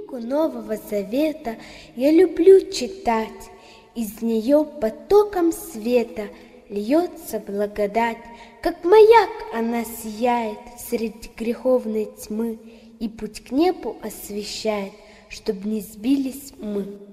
Книгу Нового Завета я люблю читать, из нее потоком света льется благодать, как маяк она сияет среди греховной тьмы и путь к небу освещает, чтоб не сбились мы.